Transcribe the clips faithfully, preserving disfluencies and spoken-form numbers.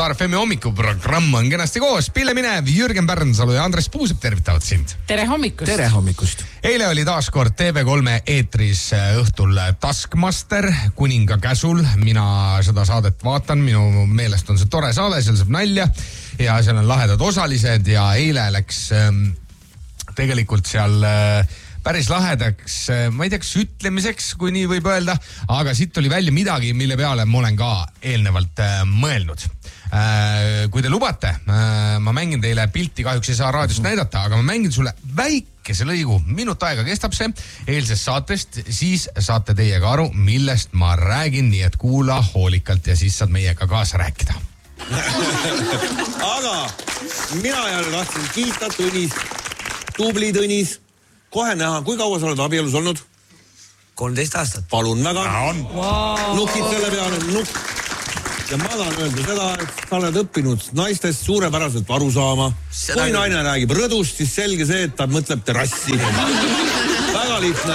Star F M hommikuprogramm on kenasti koos. Pille Minev, Jürgen Pärnsalu ja Andres Puusep tervitavad sind. Tere hommikust. Tere hommikust. Eile oli taas kord T V kolme eetris õhtul Taskmaster kuninga käsul. Mina seda saadet vaatan, minu meelest on see tore saade, seal saab nalja ja seal on lahedad osalised ja eile läks ähm, tegelikult seal äh, päris lahedaks, ma ei tea, kas ütlemiseks, kui nii võib öelda, aga siit tuli välja midagi, mille peale ma olen ka eelnevalt äh, mõelnud. Äh, kui te lubate, äh, ma mängin teile pilti, kahjuks ei saa raadiost näidata, aga ma mängin sulle väikese lõigu, minut aega kestab see eilsest saatest, siis saate teiega aru, millest ma räägin, nii et kuula hoolikalt ja siis saad meiega kaasa rääkida. Aga mina jälle tahtsin kiita Tõnis, tubli Tõnis. Kohe näha, kui kaua sa oled abielus olnud? kolmteist aastat. Palun väga. Wow. Nukid selle peale, nukk. Ja ma tahan öelda seda, et sa oled õppinud naistest suurepäraselt aru saama. Seda kui naine räägib rõdust, siis selge see, et ta mõtleb terrassi. Väga lihtne.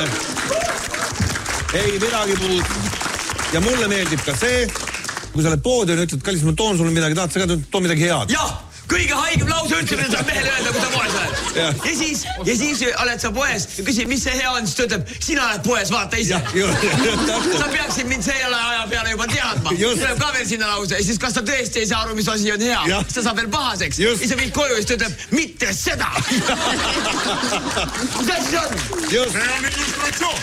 Ei midagi puud. Ja mulle meeldib ka see, kui sa oled poodi ja ütled, kallis, ma toon sulle midagi, tahad sa ka too midagi head? Jah! Kõige haigem lause üldse, mida saab mehele öelda, kui ta poes oled. Ja. ja siis, ja siis oled sa poes ja küsid, mis see hea on, siis ta ütleb, sina oled poes, vaata ise. Ja, sa peaksid mind selle aja peale juba teadma. Tuleb ka veel sinna lause ja siis kas ta tõesti ei saa aru, mis asi on hea. Ja. Siis ta saab veel pahaseks. Ja sa viid koju ja siis ta ütleb, mitte seda. Mis asi on? Just. See on illustratsioon.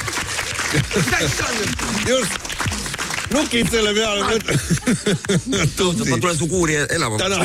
Mis asi on? Just. Nukid selle peale. Tõotab, ma tulen su kuuri elama. Tänan,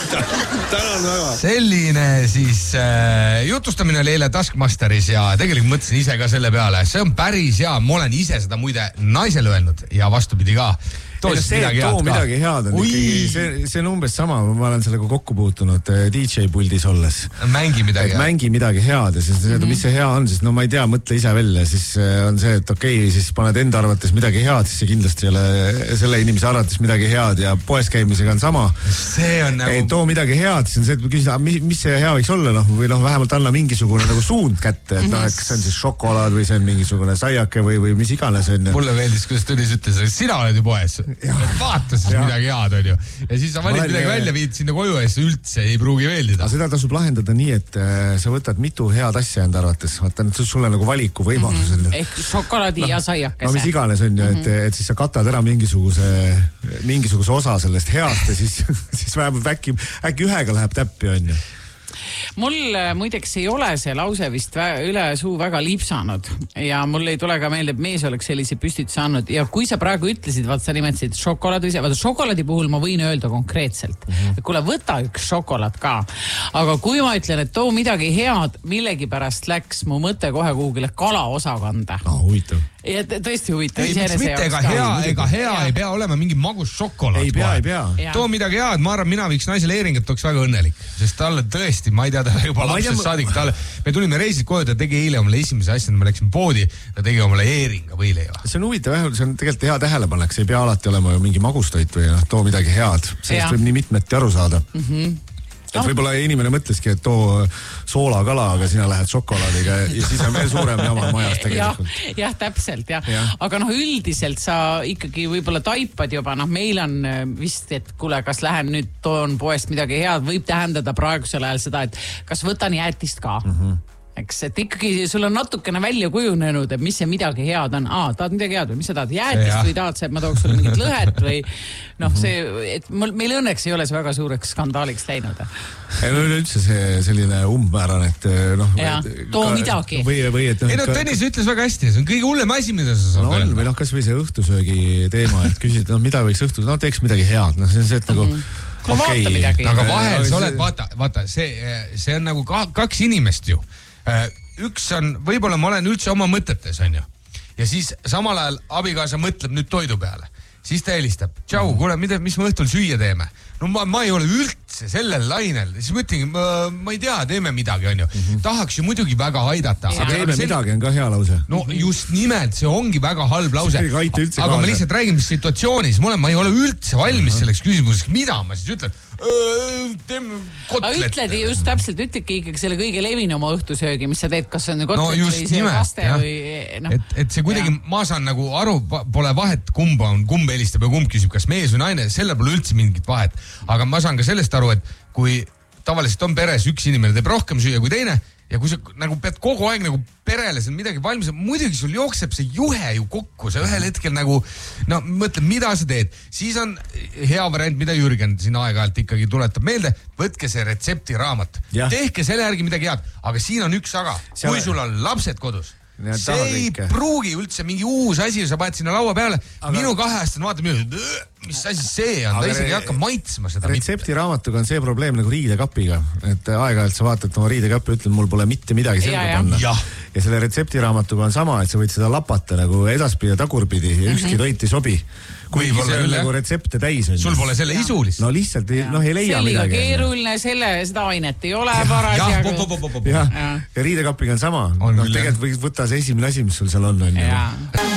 tänan väga. Selline siis äh, jutustamine oli eile Taskmasteris ja tegelikult mõtlesin ise ka selle peale. See on päris hea, ma olen ise seda muide naisele öelnud ja vastupidi ka. Too see, midagi too head midagi head on ikkagi, see, see on umbes sama, ma olen sellega kokku puutunud D J puldis olles. Mängi midagi. Mängi midagi head ja siis mm-hmm. mis see hea on, siis no ma ei tea, mõtle ise välja, siis on see, et okei, okay, siis paned enda arvates midagi head, siis see kindlasti ei ole selle inimese arvates midagi head ja poes käimisega on sama. See on nagu... Ei, too midagi head, siis on see, et küsid, mis, mis see hea võiks olla, noh, või noh, vähemalt anna mingisugune nagu suund kätte, et noh, kas see on siis šokolaad või see on mingisugune saiake või, või mis iganes on. Mulle meeldis, kuidas Tõnis ütles, et sina oled ju poes. Vaata siis ja. midagi head on ju. Ja siis sa valid midagi välja, viid sinna koju ja siis üldse ei pruugi veeldida. Seda tasub lahendada nii, et äh, sa võtad mitu head asja enda arvates. Vaata, et sulle nagu valiku võimalus on. Mm-hmm. Ehk šokolaadi no, ja saiakese. No mis iganes on ju, et, mm-hmm. et siis sa katad ära mingisuguse, mingisuguse osa sellest heast ja siis, siis vähemalt äkki, äkki ühega läheb täppi on ju. Mul muideks ei ole see lause vist üle suu väga liipsanud ja mul ei tule ka meelde, et mees oleks sellise püstituse andnud ja kui sa praegu ütlesid, vaat sa nimetasid šokolaad või see, vaata šokolaadi puhul ma võin öelda konkreetselt, mm-hmm. et kuule, võta üks šokolaad ka, aga kui ma ütlen, et too midagi head, millegipärast läks mu mõte kohe kuhugile kalaosakanda. No, huvitav. Ja tõesti huvitav. Ei, miks mitte, ega hea, ega hea ja. ei pea olema mingi magus šokolaad. Ei pea, ei pea. Too midagi head, ma arvan, mina viiks naisele eeringat, oleks väga õnnelik, sest talle tõesti, ma ei tea, ta juba lapsest saadik, talle, me tulime reisid koju, ta tegi eile omale esimese asjana, me läksime poodi, ta tegi omale eeringa võileiva. See on huvitav, see on tegelikult hea tähelepanek, see ei pea alati olema ju mingi magustoit või noh, too midagi head, sellest võib nii mitmeti aru saada. Mhm. Et võib-olla inimene mõtleski, et too soolakala, aga sina lähed šokolaadiga ja siis on veel suurem jama majas tegelikult. Jah, jah, täpselt, jah. Ja. Aga noh, üldiselt sa ikkagi võib-olla taipad juba, noh, meil on vist, et kuule, kas lähen nüüd toon poest midagi head, võib tähendada praegusel ajal seda, et kas võtan jäätist ka. Mhm. Eks, et ikkagi sul on natukene välja kujunenud, et mis see midagi head on. Aa, tahad midagi head või mis sa tahad? Jäätist ja. Või tahad see, et ma tooks sulle mingit lõhet või noh, see, et mul, meil õnneks ei ole see väga suureks skandaaliks läinud. Ei no üleüldse see selline umbmääran, et noh... Ja, too ka, midagi. Või, või, et, ei no Tõnis ütles väga hästi, see on kõige hullem asi, mida sa saab no, öelda. Või noh, kas või see õhtusöögi teema, et küsid, no mida võiks õhtus, no teeks midagi head, noh see on see, et nagu mm-hmm. okay. aga vahel sa oled, vaata, vaata, see, see on nagu ka, kaks inimest ju. Üks on, võib-olla ma olen üldse oma mõtetes, on ju. Ja siis samal ajal abikaasa mõtleb nüüd toidu peale. Siis ta helistab. Tšau, kuule, mida, mis me õhtul süüa teeme? No ma, ma ei ole üldse sellel lainel. Siis mõtlengi, ma, ma ei tea, teeme midagi, on ju. Mm-hmm. Tahaks ju muidugi väga aidata. Aga teeme sel... midagi on ka hea lause. No just nimelt, see ongi väga halb lause. Aga ma lihtsalt räägin, mis situatsioonis. Ma, olen, ma ei ole üldse valmis selleks küsimuseks. Mida ma siis ütlen? teeme kotlet. Aga ütled just täpselt, ütledki ikkagi selle kõige levinuma õhtusöögi, mis sa teed, kas on kotlet no või see kaste ja. või no. Et, et see kuidagi, ja. ma saan nagu aru, pole vahet, kumb on, kumb helistab ja kumb küsib, kas mees või naine, selle pole üldse mingit vahet. Aga ma saan ka sellest aru, et kui tavaliselt on peres üks inimene teeb rohkem süüa kui teine ja kui sa nagu pead kogu aeg nagu perele seal midagi valmis, muidugi sul jookseb see juhe ju kokku, sa ühel hetkel nagu, no mõtled, mida sa teed, siis on hea variant, mida Jürgen siin aeg-ajalt ikkagi tuletab meelde, võtke see retseptiraamat, tehke selle järgi midagi head, aga siin on üks aga, kui sul on lapsed kodus, see ei pruugi üldse mingi uus asi, sa paned sinna laua peale, aga... minu kaheaastane vaatab minu, mis asi see on, ta isegi ei hakka maitsma seda. Retseptiraamatuga on see probleem nagu riidekapiga, et aeg-ajalt sa vaatad oma riidekappi, ütled, mul pole mitte midagi selga panna. Ja. ja selle retseptiraamatuga on sama, et sa võid seda lapata nagu edaspidi ja tagurpidi ja ükski mm-hmm. toit ei sobi. Kuigi see on nagu retsepte täis on. Sul pole selle isu lihtsalt. No lihtsalt ei, noh, ei leia Selliga midagi. Keeruline, selle, seda ainet ei ole parasjagu. Ja, ja riidekapiga on sama. On no, tegelikult võid võtta see esimene asi, mis sul seal on. on